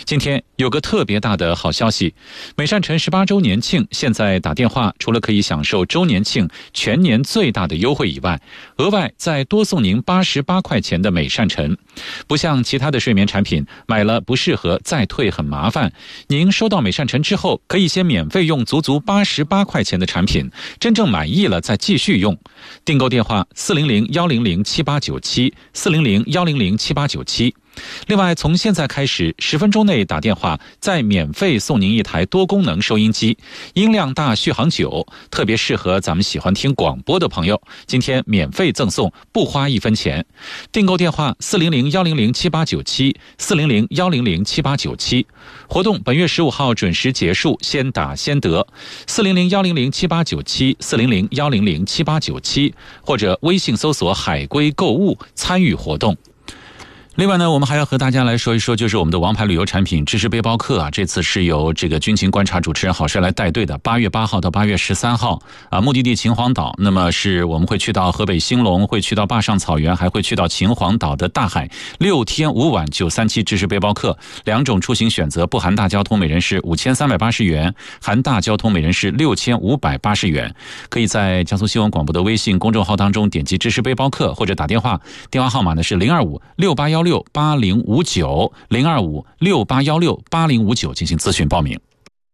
今天有个特别大的好消息，美善城18周年庆现在打电话，除了可以享受周年庆全年最大的优惠以外，额外再多送您88块钱的美善城。不像其他的睡眠产品，买了不适合再退很麻烦，您收到美善城之后，可以先免费用足足88块钱的产品，真正满意了再继续用。订购电话400-100-7897 400-100-7897。另外，从现在开始10分钟内打电话，再免费送您一台多功能收音机，音量大续航久，特别适合咱们喜欢听广播的朋友。今天免费赠送，不花1分钱。订购电话400-100-7897 400-100-7897。活动本月15号准时结束，先打先得。400-100-7897 400-100-7897，或者微信搜索海龟购物参与活动。另外呢，我们还要和大家来说一说，就是我们的王牌旅游产品知识背包客啊，这次是由这个军情观察主持人郝帅来带队的，8月8号到8月13号啊，目的地秦皇岛。那么是我们会去到河北兴隆，会去到坝上草原，还会去到秦皇岛的大海，6天5晚937知识背包客，2种出行选择，不含大交通，每人是5380元，含大交通每人是6580元。可以在江苏新闻广播的微信公众号当中点击知识背包客，或者打电话，电话号码呢是025-6816-8059 025-6816-8059进行咨询报名。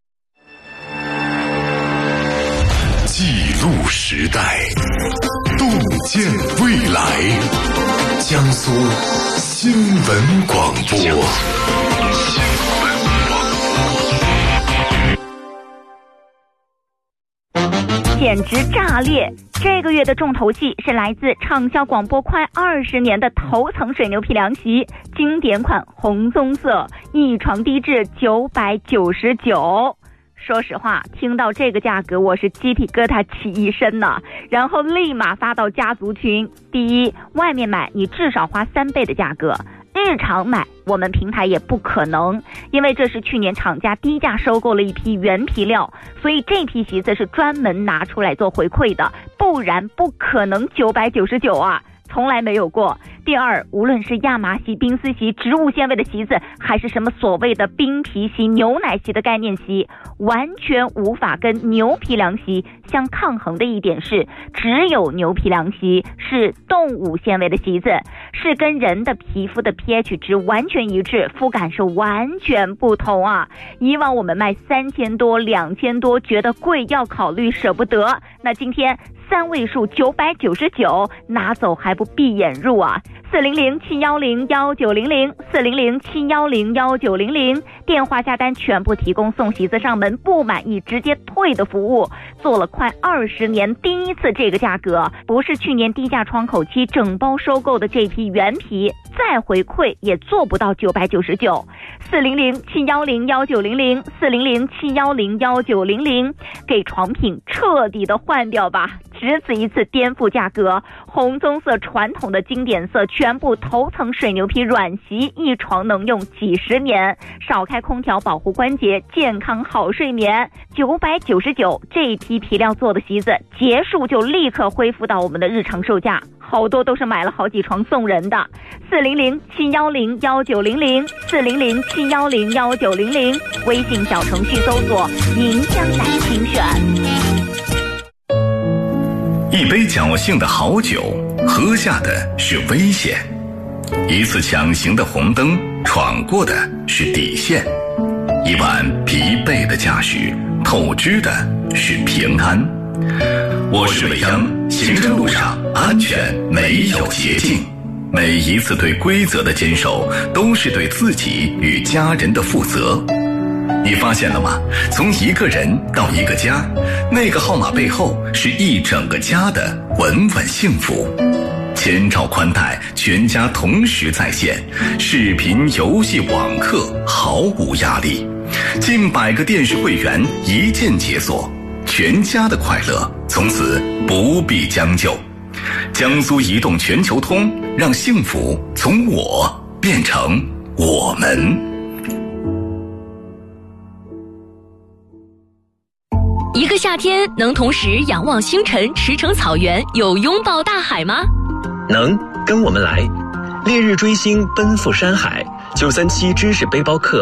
记录时代，洞见未来，江苏新闻广播。 简直炸裂！这个月的重头戏是来自畅销广播快20年的头层水牛皮凉席，经典款红棕色，一床低至999。说实话，听到这个价格，我是鸡皮疙瘩起一身呢，然后立马发到家族群。第一，外面买你至少花3倍的价格。日常买我们平台也不可能，因为这是去年厂家低价收购了一批原皮料，所以这批席子是专门拿出来做回馈的，不然不可能999啊，从来没有过。第二，无论是亚麻席、冰丝席、植物纤维的席子，还是什么所谓的冰皮席、牛奶席的概念席，完全无法跟牛皮凉席相抗衡的一点是，只有牛皮凉席是动物纤维的席子，是跟人的皮肤的 pH 值完全一致，肤感是完全不同啊。以往我们卖3000多、2000多，觉得贵要考虑舍不得，那今天3位数999，拿走还不闭眼入啊。400-710-1900 400-710-1900，电话下单全部提供送席子上门，不满意直接退的服务。做了快20年，第一次这个价格，不是去年低价窗口期整包收购的这批原皮，再回馈也做不到999。400-710-1900 400-710-1900，给床品彻底的换掉吧，只此一次颠覆价格。红棕色传统的经典色，全部头层水牛皮软席，一床能用几10年，少开空调保护关节，健康好睡眠。999这批皮料做的席子结束就立刻恢复到我们的日常售价，好多都是买了好几床送人的。400-710-1900 400-710-1900，微信小程序搜索银江南精选。 一杯侥幸的好酒，喝下的是危险；一次抢行的红灯，闯过的是底线；一晚疲惫的驾驶，透支的是平安。我是伟央，行车路上安全没有捷径，每一次对规则的坚守，都是对自己与家人的负责。你发现了吗？从一个人到一个家，那个号码背后是一整个家的稳稳幸福。千兆宽带，全家同时在线，视频、游戏、网课毫无压力，近100个电视会员一键解锁，全家的快乐从此不必将就。江苏移动全球通，让幸福从我变成我们。 一个夏天能同时仰望星辰、驰骋草原，又拥抱大海吗？ 能，跟我们来。烈日追星，奔赴山海。937知识背包客